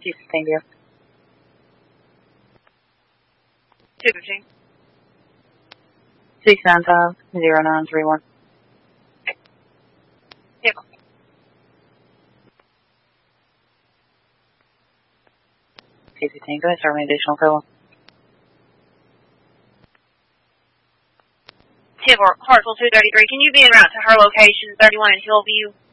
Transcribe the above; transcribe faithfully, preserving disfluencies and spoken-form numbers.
Houston Tango. two fifteen. six nine five zero nine three one. Yep. Houston Tango, is there any additional call? Tibor, Hartsville two thirty-three. Can you be en route to her location, thirty-one in Hillview?